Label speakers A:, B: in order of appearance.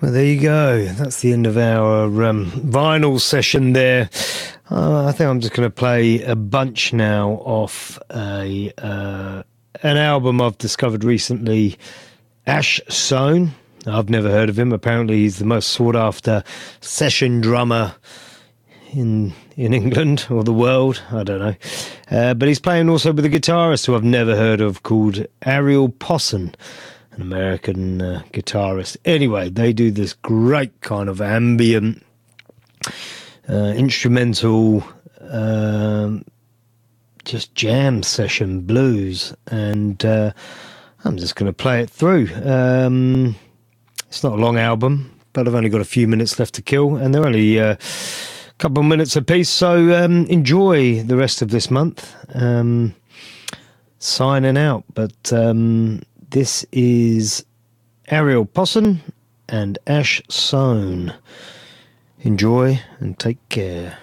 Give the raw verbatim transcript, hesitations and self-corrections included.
A: Well, there you go. That's the end of our um, vinyl session there. Uh, I think I'm just going to play a bunch now off a uh, an album I've discovered recently, Ash Sohn. I've never heard of him. Apparently he's the most sought-after session drummer in in England or the world. I don't know. Uh, but he's playing also with a guitarist who I've never heard of called Ariel Posson, an American uh, guitarist. Anyway, they do this great kind of ambient, uh, instrumental, um, just jam session blues. And uh, I'm just going to play it through. Um, it's not a long album, but I've only got a few minutes left to kill, and they're only uh, a couple of minutes apiece. So um, enjoy the rest of this month. Um, signing out, but... Um, This is Ariel Posson and Ash Sohn. Enjoy and take care.